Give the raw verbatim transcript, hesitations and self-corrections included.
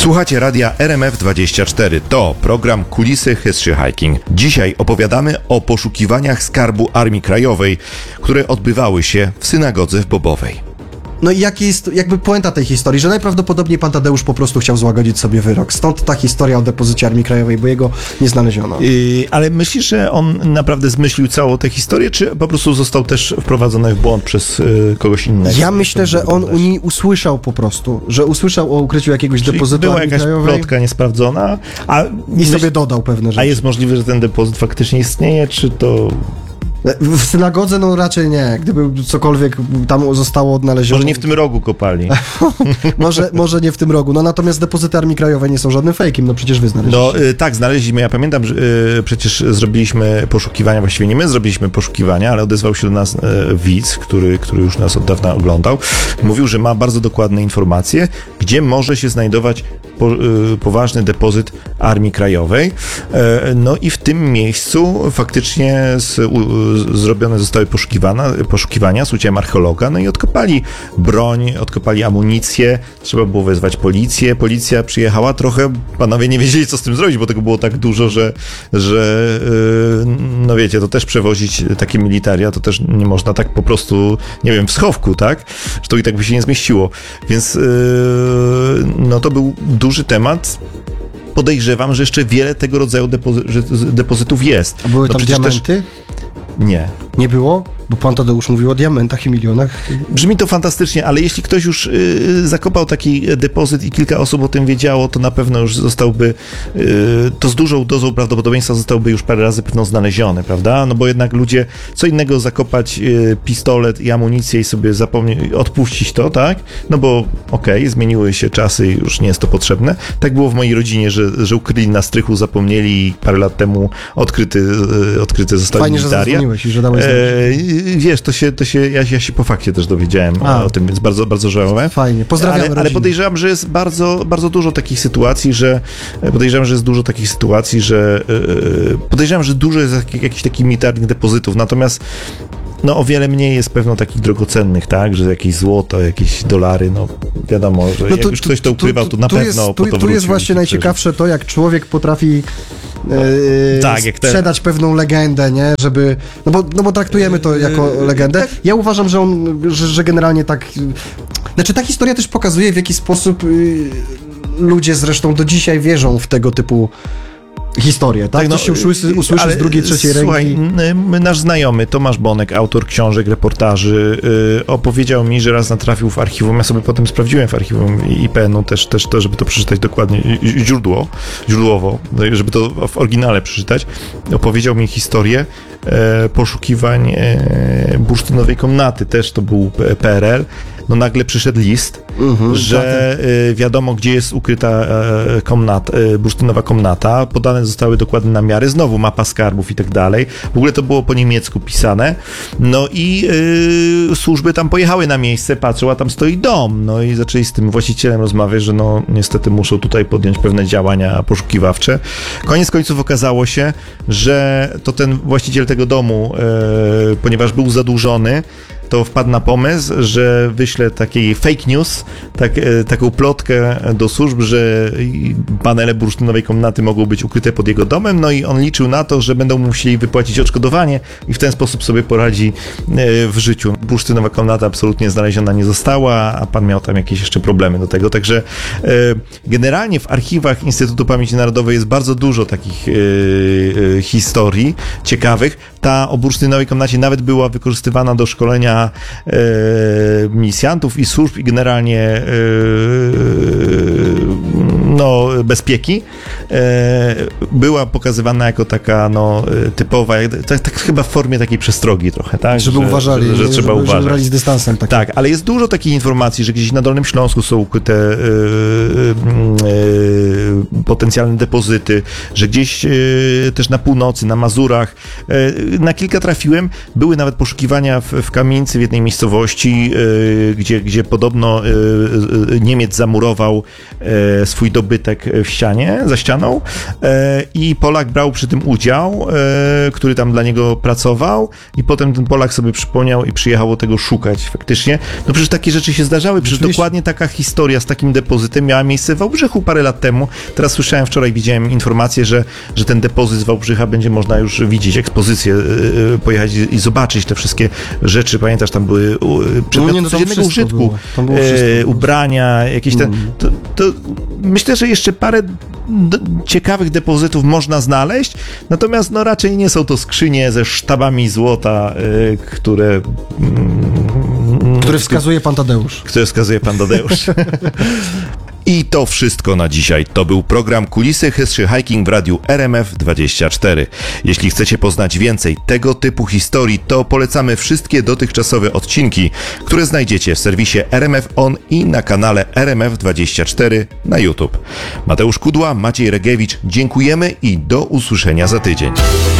Słuchacie radia R M F dwadzieścia cztery. To program Kulisy History Hiking. Dzisiaj opowiadamy o poszukiwaniach skarbu Armii Krajowej, które odbywały się w synagodze w Bobowej. No i jaki jest jakby puenta tej historii, że najprawdopodobniej pan Tadeusz po prostu chciał złagodzić sobie wyrok. Stąd ta historia o depozycie Armii Krajowej, bo jego nie znaleziono. Yy, ale myślisz, że on naprawdę zmyślił całą tę historię, czy po prostu został też wprowadzony w błąd przez yy, kogoś innego? Ja myślę, że on u niej usłyszał po prostu, że usłyszał o ukryciu jakiegoś Czyli depozytu była Armii jakaś Krajowej plotka niesprawdzona, a i myśl... sobie dodał pewne rzeczy. A jest możliwe, że ten depozyt faktycznie istnieje, czy to... W synagodze no raczej nie. Gdyby cokolwiek tam zostało odnalezione... Może nie w tym rogu kopali. może, może nie w tym rogu. No natomiast depozyty Armii Krajowej nie są żadnym fejkiem, no przecież wy znaleźliście. No y, tak, znaleźliśmy. Ja pamiętam, że y, przecież zrobiliśmy poszukiwania, właściwie nie my zrobiliśmy poszukiwania, ale odezwał się do nas y, widz, który, który już nas od dawna oglądał. Mówił, że ma bardzo dokładne informacje, gdzie może się znajdować po, y, poważny depozyt Armii Krajowej. Y, no i w tym miejscu faktycznie z, u, zrobione zostały poszukiwania, poszukiwania z udziałem archeologa, no i odkopali broń, odkopali amunicję, trzeba było wezwać policję, policja przyjechała, trochę panowie nie wiedzieli, co z tym zrobić, bo tego było tak dużo, że, że yy, no wiecie, to też przewozić takie militaria, to też nie można tak po prostu, nie wiem, w schowku, tak? Że to i tak by się nie zmieściło, więc yy, no to był duży temat. Podejrzewam, że jeszcze wiele tego rodzaju depozy- depozytów jest. A były no tam diamenty? Też... Nie. Nie było? Bo pan Tadeusz mówił o diamentach i milionach. Brzmi to fantastycznie, ale jeśli ktoś już y, zakopał taki depozyt i kilka osób o tym wiedziało, to na pewno już zostałby, y, to z dużą dozą prawdopodobieństwa zostałby już parę razy pewno znaleziony, prawda? No bo jednak ludzie, co innego zakopać y, pistolet i amunicję i sobie zapomnieć, odpuścić to, tak? No bo okej, okay, zmieniły się czasy i już nie jest to potrzebne. Tak było w mojej rodzinie, że, że ukryli na strychu, zapomnieli i parę lat temu odkryty, y, odkryte zostały Fajnie, militaria. że zadzwoniłeś i że dałeś znać. E, Wiesz, to się, to się ja, ja się po fakcie też dowiedziałem o, o tym, więc bardzo, bardzo żałuję. Fajnie, pozdrawiam. Ale, ale podejrzewam, że jest bardzo, bardzo dużo takich sytuacji, że podejrzewam, że jest dużo takich sytuacji, że yy, podejrzewam, że dużo jest jak, jakichś takich militarnych depozytów, natomiast no o wiele mniej jest pewno takich drogocennych, tak, że jakieś złoto, jakieś dolary, no wiadomo, że no to, jak już ktoś to ukrywał, to na tu pewno jest, po tu, to tu jest właśnie najciekawsze to, jak człowiek potrafi Yy, tak, jak sprzedać te... pewną legendę, nie? Żeby, no bo, no bo traktujemy to jako legendę. Ja uważam, że on, że, że generalnie tak, znaczy ta historia też pokazuje, w jaki sposób yy, ludzie zresztą do dzisiaj wierzą w tego typu historię, tak? tak no, to się usłyszy, usłyszy z drugiej, trzeciej słuchaj, ręki. Nasz znajomy Tomasz Bonek, autor książek, reportaży, yy, opowiedział mi, że raz natrafił w archiwum, ja sobie potem sprawdziłem w archiwum I P N u też, też to, żeby to przeczytać dokładnie, źródło, źródłowo, żeby to w oryginale przeczytać. Opowiedział mi historię e, poszukiwań e, bursztynowej komnaty, też to był P R L. No nagle przyszedł list, mhm, że y, wiadomo, gdzie jest ukryta y, komnata, y, bursztynowa komnata, podane zostały dokładne namiary, znowu mapa skarbów i tak dalej. W ogóle to było po niemiecku pisane. No i y, służby tam pojechały na miejsce, patrzą, a tam stoi dom. No i zaczęli z tym właścicielem rozmawiać, że no niestety muszą tutaj podjąć pewne działania poszukiwawcze. Koniec końców okazało się, że to ten właściciel tego domu, y, ponieważ był zadłużony, to wpadł na pomysł, że wyśle takiej fake news, tak, taką plotkę do służb, że panele bursztynowej komnaty mogą być ukryte pod jego domem, no i on liczył na to, że będą mu musieli wypłacić odszkodowanie i w ten sposób sobie poradzi w życiu. Bursztynowa komnata absolutnie znaleziona nie została, a pan miał tam jakieś jeszcze problemy do tego, także generalnie w archiwach Instytutu Pamięci Narodowej jest bardzo dużo takich historii ciekawych. Ta o bursztynowej komnacie nawet była wykorzystywana do szkolenia E, milicjantów i służb i generalnie e, no, bezpieki. E, była pokazywana jako taka no, typowa, tak, tak chyba w formie takiej przestrogi trochę, tak? Żeby że, uważali, że, że trzeba żeby, uważać. Żeby brali z dystansem. Tak. tak, ale jest dużo takich informacji, że gdzieś na Dolnym Śląsku są ukryte e, e, potencjalne depozyty, że gdzieś e, też na północy, na Mazurach. E, na kilka trafiłem, były nawet poszukiwania w, w Kamieńcu, w jednej miejscowości, y, gdzie, gdzie podobno y, y, Niemiec zamurował y, swój dobytek w ścianie, za ścianą ścianą e, i Polak brał przy tym udział, e, który tam dla niego pracował i potem ten Polak sobie przypomniał i przyjechał tego szukać faktycznie. No przecież takie rzeczy się zdarzały, przecież Oczywiście. dokładnie taka historia z takim depozytem miała miejsce w Wałbrzychu parę lat temu. Teraz słyszałem, wczoraj widziałem informację, że, że ten depozyt z Wałbrzycha będzie można już widzieć, ekspozycję, yy, pojechać i, i zobaczyć te wszystkie rzeczy. Pamiętasz, tam były yy, przedmioty nie, no tam codziennego wszystko użytku, było. Tam było yy, wszystko. ubrania, jakieś ten... Mm. To, to myślę, że jeszcze parę d- ciekawych depozytów można znaleźć, natomiast no raczej nie są to skrzynie ze sztabami złota, yy, które... Mm, Który wskazuje pan Tadeusz. które wskazuje pan Tadeusz. I to wszystko na dzisiaj. To był program Kulisy History Hiking w radiu R M F dwadzieścia cztery. Jeśli chcecie poznać więcej tego typu historii, to polecamy wszystkie dotychczasowe odcinki, które znajdziecie w serwisie R M F On i na kanale R M F dwadzieścia cztery na YouTube. Mateusz Kudła, Maciej Regiewicz, dziękujemy i do usłyszenia za tydzień.